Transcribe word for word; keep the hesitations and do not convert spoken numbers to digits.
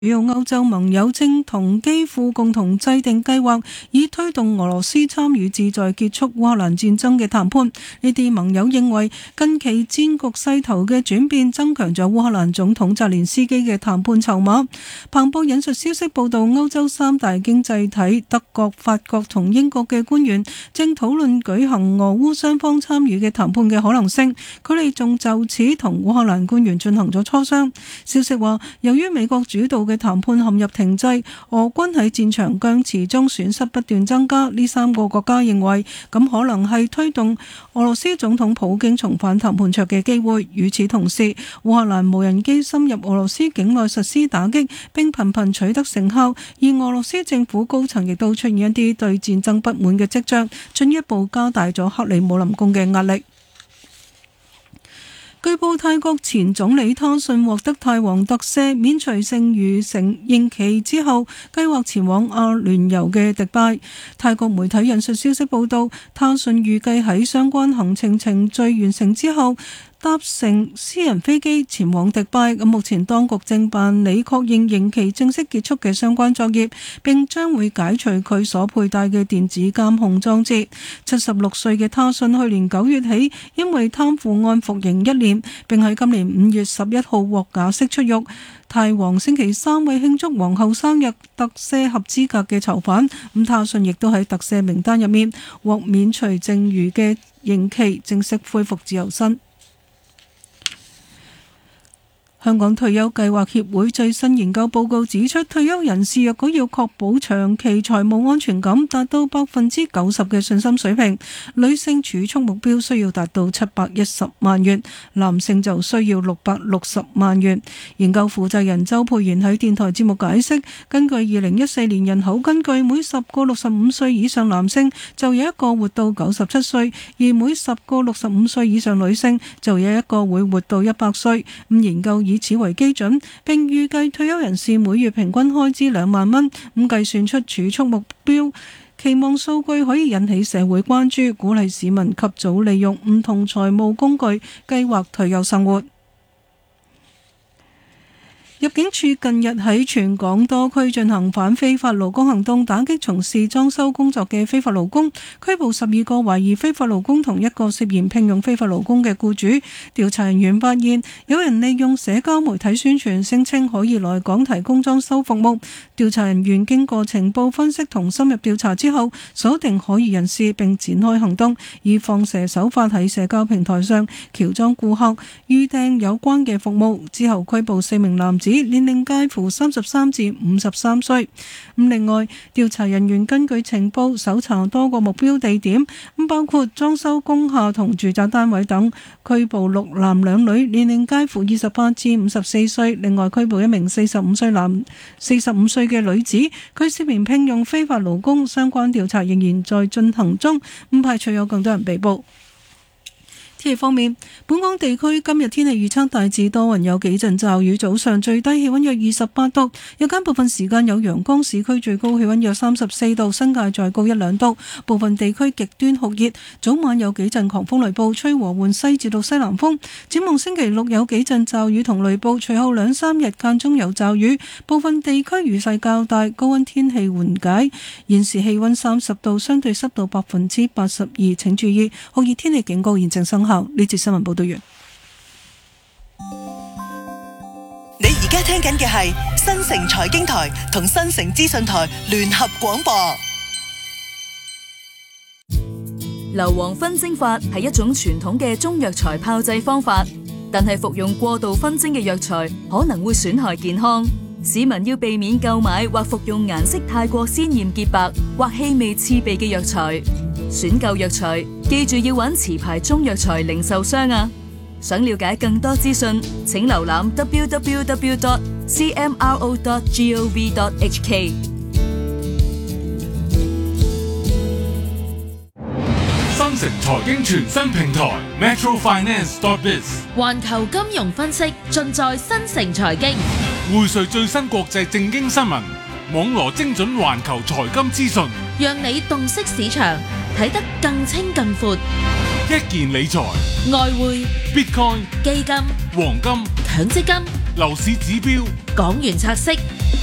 主要歐洲盟友正同基輔共同制定計劃，以推動俄羅斯參與旨在結束烏克蘭戰爭嘅談判。呢啲盟友認為，近期戰局勢頭嘅轉變增強咗烏克蘭總統澤連斯基嘅談判籌碼。彭博引述消息報道，歐洲三大經濟體德國、法國同英國嘅官員正討論舉行俄烏雙方參與嘅談判嘅可能性。佢哋仲就此同烏克蘭官員進行咗磋商。消息話，由於美國主導嘅談判陷入停滯，俄軍喺戰場僵持中損失不斷增加。呢三個國家認為咁可能係推動俄羅斯總統普京重返談判桌嘅機會。與此同時，烏克蘭無人機深入俄羅斯境內實施打擊，並頻頻取得成效。而俄羅斯政府高層亦都出現一啲對戰爭不滿嘅跡象，進一步加大咗克里姆林宮嘅壓力。據報，泰國前總理他信獲得泰皇特赦，免除剩餘成刑期之後，計劃前往阿聯酋嘅迪拜。泰國媒體引述消息報道，他信預計喺相關行程程序完成之後，搭乘私人飛機前往迪拜。咁目前當局正辦理確認刑期正式結束嘅相關作業，並將會解除佢所佩戴嘅電子監控裝置。七十六歲嘅他信去年九月起因為貪腐案服刑一年，並喺今年五月十一號獲假釋出獄。泰皇星期三為慶祝皇后生日特赦合資格嘅囚犯，咁他信亦都喺特赦名單入面，獲免除剩餘嘅刑期，正式恢復自由身。香港退休計劃協會最新研究報告指出，退休人士若果要確保長期財務安全感達到百分之九十嘅信心水平，女性儲蓄目標需要達到七百一十萬元，男性就需要六百六十萬元。研究負責人周佩賢喺電台節目解釋，根據二零一四年人口根據，每十個六十五歲以上男性就有一個活到九十七歲，而每十個六十五歲以上女性就有一個會活到一百歲。咁研究以此為基準，並預計退休人士每月平均開支兩萬蚊，咁計算出儲蓄目標，期望數據可以引起社會關注，鼓勵市民及早利用唔同財務工具計劃退休生活。入境處近日喺全港多區進行反非法勞工行動，打擊從事裝修工作嘅非法勞工，拘捕十二個懷疑非法勞工同一個涉嫌聘用非法勞工嘅僱主。調查人員發現，有人利用社交媒體宣傳，聲稱可以來港提供裝修服務。調查人員經過情報分析同深入調查之後，鎖定可疑人士並展開行動，以放蛇手法喺社交平台上喬裝顧客預訂有關嘅服務。之後拘捕四名男子，年齡介乎三十三至五十三歲。咁另外，調查人員根據情報搜查多個目標地點，咁包括裝修工廈同住宅單位等，拘捕六男兩女，年齡介乎二十八至五十四歲。另外拘捕一名四十五歲男、四十五歲嘅女子，佢涉嫌聘用非法勞工。相關調查仍然在進行中，唔排除有更多人被捕。天氣方面，本港地區今日天氣預測大致多雲，有幾陣驟雨，早上最低氣溫約二十八度，日間部分時間有陽光，市區最高氣溫約三十四度，新界再高一兩度，部分地區極端酷熱，早晚有幾陣狂風雷暴，吹和緩西至到西南風。展望星期六有幾陣驟雨同雷暴，隨後兩三日間中有驟雨，部分地區雨勢較大，高溫天氣緩解。現時氣溫三十度，相對濕度百分之八十二，請注意酷熱天氣警告現正生效。呢節新聞報道完。 你而家聽緊嘅係新城財經台同新城資訊台聯合廣播。 硫磺熏蒸法係一種傳統嘅中藥材炮製方法，但係服用過度熏蒸嘅藥材可能會損害健康。市民要避免購買或服用顏色太過鮮豔潔白或氣味刺鼻嘅藥材。選購藥材，記住要揾持牌中藥材零售商啊！想了解更多資訊，請瀏覽 double-u double-u double-u dot c m r o dot gov dot h k。 新城財經全新平台 Metro Finance dot biz， 環球金融分析盡在新城財經， 匯萃最新國際正經新聞，網羅精準環球財金資訊， 讓你洞悉市場，睇得更清更闊。 一件理財、 外匯、 Bitcoin、 基金、 黃金、 強積金、 樓市指標、 港元拆息、